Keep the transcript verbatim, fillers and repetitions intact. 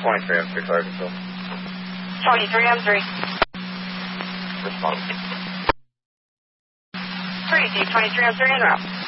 twenty-three on three, fire control. twenty-three on three. Response. three, D twenty-three on three en route.